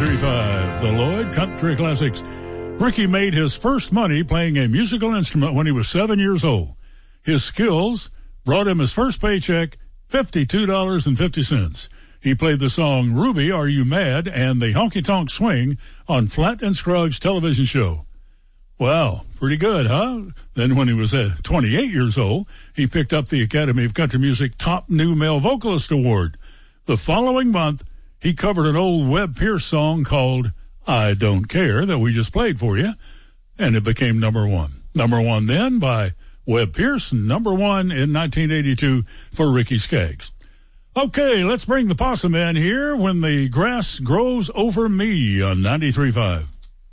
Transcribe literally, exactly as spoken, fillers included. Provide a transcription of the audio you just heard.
ninety-three point five, the Lloyd Country Classics. Ricky made his first money playing a musical instrument when he was seven years old. His skills brought him his first paycheck, fifty-two dollars and fifty cents. He played the song Ruby, Are You Mad? And the Honky Tonk Swing on Flat and Scruggs television show. Wow, pretty good, huh? Then when he was uh, twenty-eight years old, he picked up the Academy of Country Music Top New Male Vocalist Award. The following month, he covered an old Webb Pierce song called I Don't Care that we just played for you, and it became number one. Number one then by Webb Pierce, number one in nineteen eighty-two for Ricky Skaggs. Okay, let's bring the possum in here when the grass grows over me on ninety-three point five.